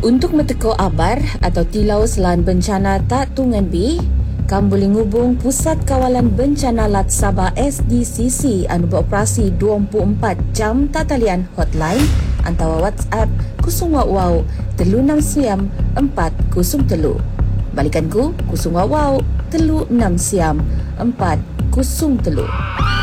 Untuk meteko abar atau tilau selan bencana tak tungan B, kamu boleh ngubung Pusat Kawalan Bencana Lat Sabah SDCC anu beroperasi 24 jam tak talian hotline antara WhatsApp 0 36 siam 403. Balikan ku 0 36 siam 403.